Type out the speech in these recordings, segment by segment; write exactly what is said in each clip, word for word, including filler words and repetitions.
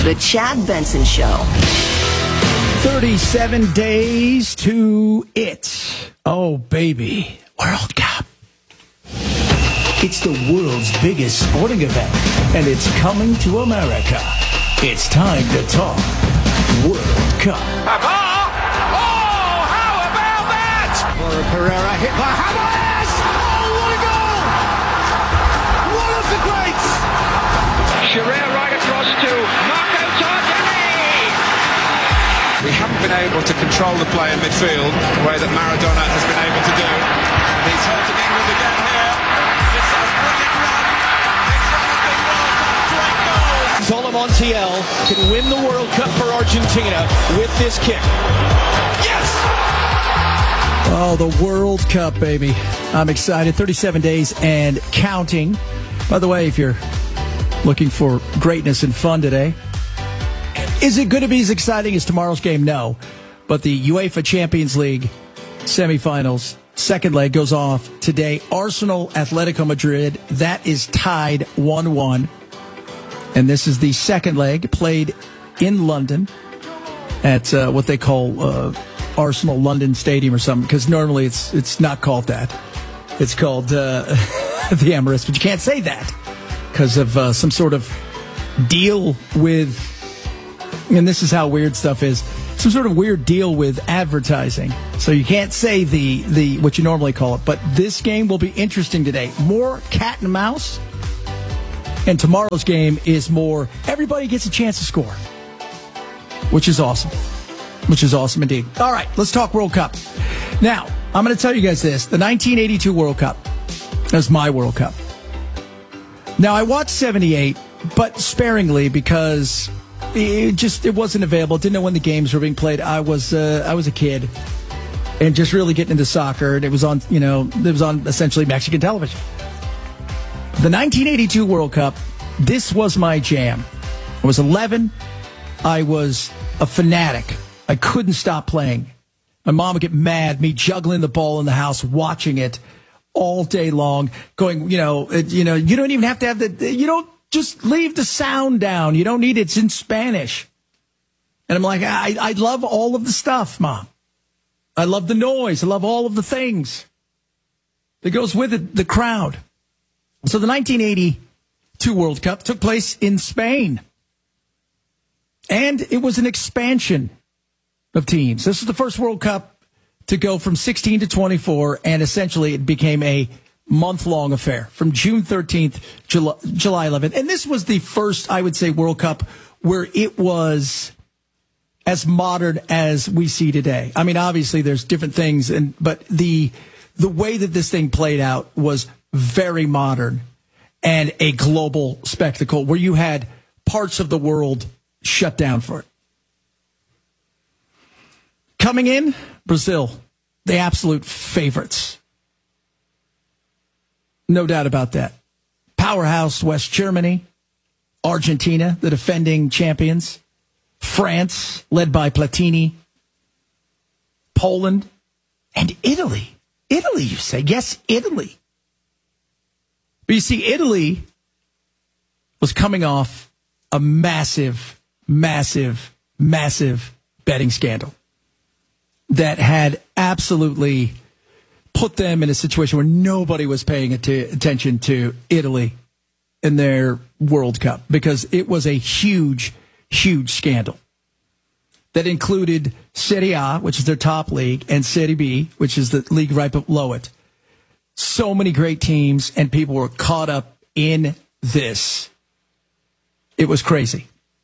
The Chad Benson Show. thirty-seven days to it. Oh, baby. World Cup. It's the world's biggest sporting event, and it's coming to America. It's time to talk World Cup. Oh, how about that? Laura Pereira hit by Hamas. Oh, what a goal! One of the greats. Shearer right across to Marco Tardelli. We haven't been able to control the play in midfield the way that Maradona has been able to do. And he's hurting England again here. It's a brilliant run. It's one of the World Cup great goals. Zola Montiel can win the World Cup for Argentina with this kick. Yes! Oh, the World Cup, baby. I'm excited. thirty-seven days and counting. By the way, if you're looking for greatness and fun today, is it going to be as exciting as tomorrow's game? No. But the UEFA Champions League semifinals, second leg goes off today. Arsenal, Atletico Madrid, that is tied one one. And this is the second leg played in London at uh, what they call uh, Arsenal London Stadium or something, because normally it's it's not called that. It's called uh, the Emirates, but you can't say that because of uh, some sort of deal with, and this is how weird stuff is, some sort of weird deal with advertising. So you can't say the, the what you normally call it. But this game will be interesting today. More cat and mouse. And tomorrow's game is more everybody gets a chance to score, which is awesome. Which is awesome indeed. All right, let's talk World Cup. Now, I'm going to tell you guys this. The nineteen eighty-two World Cup. That's my World Cup. Now, I watched seventy-eight, but sparingly because it just it wasn't available. Didn't know when the games were being played. I was uh, I was a kid and just really getting into soccer, and it was on, you know, it was on essentially Mexican television. The nineteen eighty-two World Cup, this was my jam. I was eleven. I was a fanatic. I couldn't stop playing. My mom would get mad, me juggling the ball in the house, watching it all day long, going, you know, you know, you don't even have to have the, you don't just leave the sound down. You don't need it. It's in Spanish. And I'm like, I, I love all of the stuff, Mom. I love the noise. I love all of the things that goes with it, the crowd. So the nineteen eighty-two World Cup took place in Spain. And it was an expansion of teams. This was the first World Cup to go from sixteen to twenty-four, and essentially it became a month-long affair from June thirteenth, July, July eleventh. And this was the first, I would say, World Cup where it was as modern as we see today. I mean, obviously there's different things, and but the the way that this thing played out was very modern and a global spectacle where you had parts of the world shut down for it. Coming in, Brazil, the absolute favorites. No doubt about that. Powerhouse West Germany, Argentina, the defending champions, France, led by Platini, Poland, and Italy. Italy, you say? Yes, Italy. But you see, Italy was coming off a massive, massive, massive betting scandal that had absolutely put them in a situation where nobody was paying att- attention to Italy in their World Cup because it was a huge, huge scandal that included Serie A, which is their top league, and Serie B, which is the league right below it. So many great teams, and people were caught up in this. It was crazy.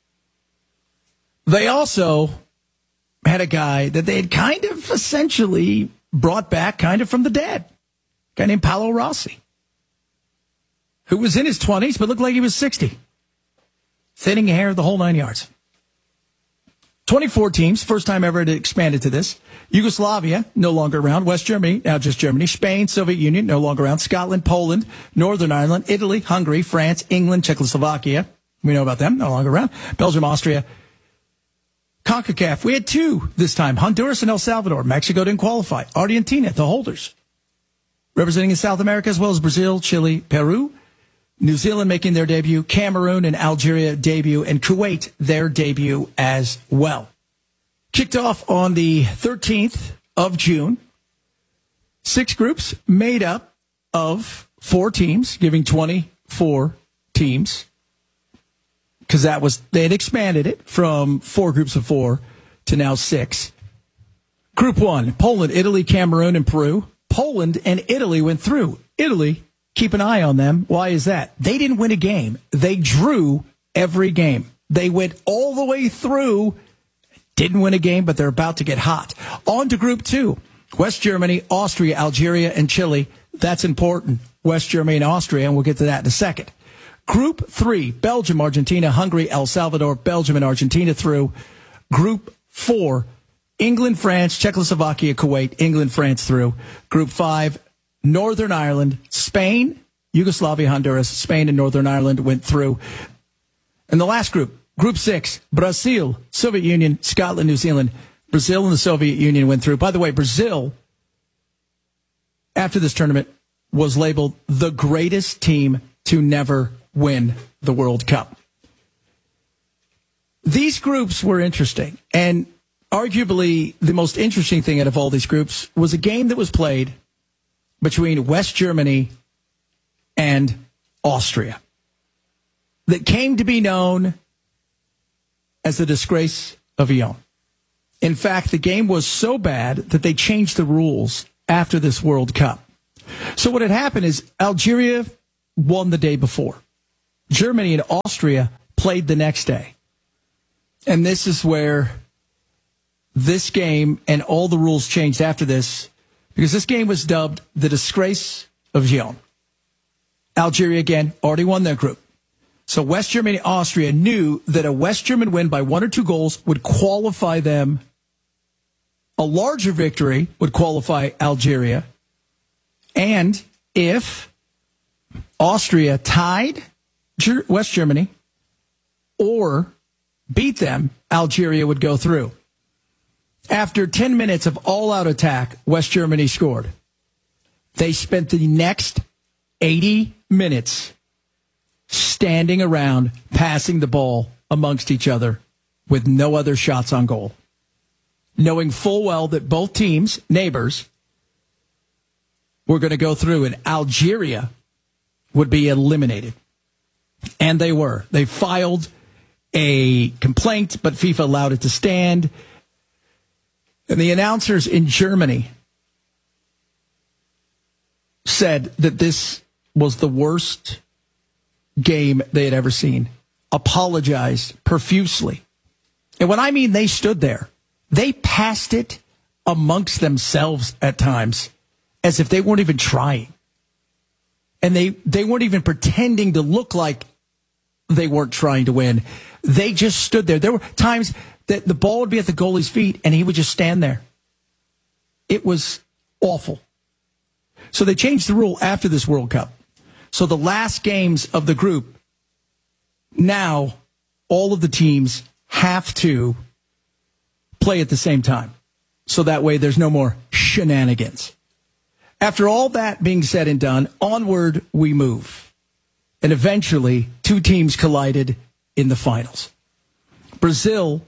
They also had a guy that they had kind of essentially brought back kind of from the dead. A guy named Paolo Rossi, who was in his twenties but looked like he was sixty. Thinning hair, the whole nine yards. twenty-four teams, first time ever it expanded to this. Yugoslavia, no longer around. West Germany, now just Germany. Spain, Soviet Union, no longer around. Scotland, Poland, Northern Ireland, Italy, Hungary, France, England, Czechoslovakia. We know about them, no longer around. Belgium, Austria. CONCACAF, we had two this time. Honduras and El Salvador. Mexico didn't qualify. Argentina, the holders. Representing in South America as well as Brazil, Chile, Peru, New Zealand making their debut, Cameroon and Algeria debut, and Kuwait their debut as well. Kicked off on the thirteenth of June. Six groups made up of four teams, giving twenty-four teams. Because that was, they had expanded it from four groups of four to now six. Group one, Poland, Italy, Cameroon, and Peru. Poland and Italy went through. Italy, keep an eye on them. Why is that? They didn't win a game. They drew every game. They went all the way through, didn't win a game, but they're about to get hot. On to Group two, West Germany, Austria, Algeria, and Chile. That's important, West Germany and Austria, and we'll get to that in a second. Group three, Belgium, Argentina, Hungary, El Salvador, Belgium, and Argentina through. Group four, England, France, Czechoslovakia, Kuwait, England, France through. Group five, Northern Ireland, Spain, Yugoslavia, Honduras, Spain, and Northern Ireland went through. And the last group, Group six, Brazil, Soviet Union, Scotland, New Zealand. Brazil and the Soviet Union went through. By the way, Brazil, after this tournament, was labeled the greatest team to never win the World Cup. These groups were interesting, and arguably the most interesting thing out of all these groups was a game that was played between West Germany and Austria that came to be known as the disgrace of Lyon. In fact, the game was so bad that they changed the rules after this World Cup. So what had happened is Algeria won the day before. Germany and Austria played the next day. And this is where this game and all the rules changed after this, because this game was dubbed the disgrace of Lyon. Algeria, again, already won their group. So West Germany and Austria knew that a West German win by one or two goals would qualify them. A larger victory would qualify Algeria. And if Austria tied West Germany or beat them, Algeria would go through. After ten minutes of all-out attack, West Germany scored. They spent the next eighty minutes standing around, passing the ball amongst each other with no other shots on goal, knowing full well that both teams, neighbors, were going to go through and Algeria would be eliminated. And they were. They filed a complaint, but FIFA allowed it to stand. And the announcers in Germany said that this was the worst game they had ever seen, apologized profusely. And when I mean they stood there, they passed it amongst themselves at times as if they weren't even trying. And they, they weren't even pretending to look like they weren't trying to win. They just stood there. There were times that the ball would be at the goalie's feet and he would just stand there. It was awful. So they changed the rule after this World Cup. So the last games of the group, now all of the teams have to play at the same time. So that way there's no more shenanigans. After all that being said and done, onward we move. And eventually, two teams collided in the finals. Brazil,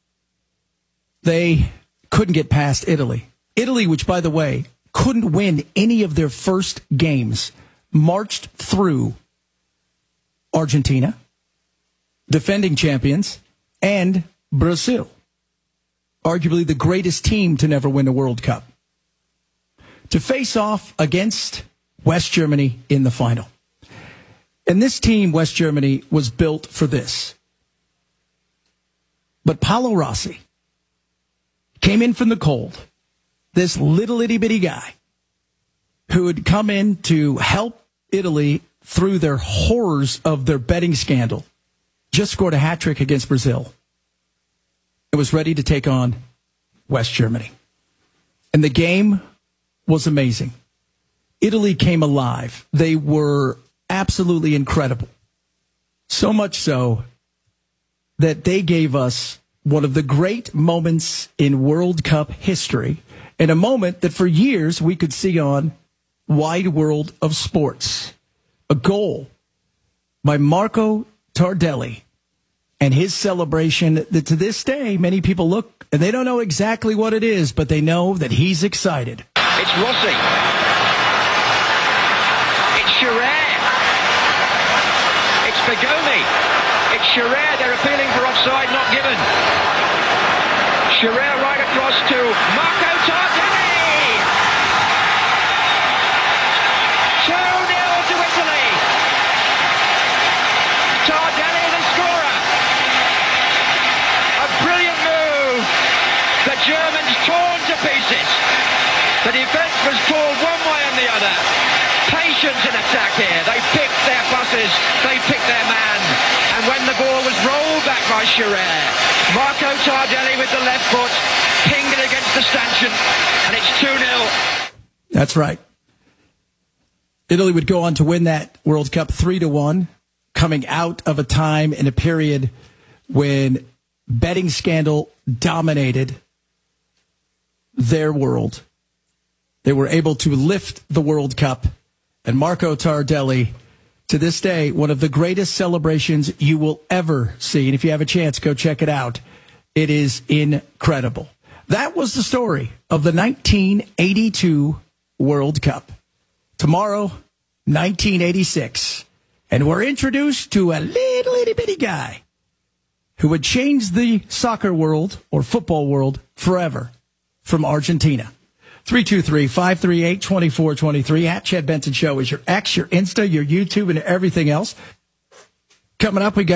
they couldn't get past Italy. Italy, which, by the way, couldn't win any of their first games, marched through Argentina, defending champions, and Brazil, arguably the greatest team to never win a World Cup, to face off against West Germany in the final. And this team, West Germany, was built for this. But Paolo Rossi came in from the cold, this little itty-bitty guy who had come in to help Italy through their horrors of their betting scandal, just scored a hat trick against Brazil and was ready to take on West Germany. And the game was amazing. Italy came alive. They were absolutely incredible. So much so that they gave us one of the great moments in World Cup history, and a moment that for years we could see on Wide World of Sports. A goal by Marco Tardelli and his celebration that to this day, many people look and they don't know exactly what it is, but they know that he's excited. It's Rossi. It's Shearer. It's Begoni. It's Shearer. They're appealing for offside, not given. Shearer right across to Marco Tardelli. two nil to Italy. Tardelli the scorer. A brilliant move. The Germans torn to pieces. The defence was pulled one way and the other. Patience in attack here. They picked their passes. They picked their man. And when the ball was rolled back by Shearer, Marco Tardelli with the left foot pinged it against the stanchion, and it's two nil. That's right. Italy would go on to win that World Cup three to one, coming out of a time in a period when betting scandal dominated their world. They were able to lift the World Cup, and Marco Tardelli, to this day, one of the greatest celebrations you will ever see. And if you have a chance, go check it out. It is incredible. That was the story of the nineteen eighty-two World Cup. Tomorrow, nineteen eighty-six. And we're introduced to a little itty bitty guy who would change the soccer world or football world forever, from Argentina. three two three, five three eight, two four two three. At Chad Benson Show is your X, your Insta, your YouTube, and everything else. Coming up, we got